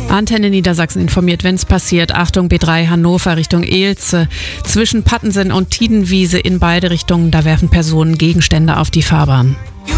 Antenne Niedersachsen informiert, wenn es passiert. Achtung, B3 Hannover Richtung Elze. Zwischen Pattensen und Tiedenwiese in beide Richtungen, da werfen Personen Gegenstände auf die Fahrbahn.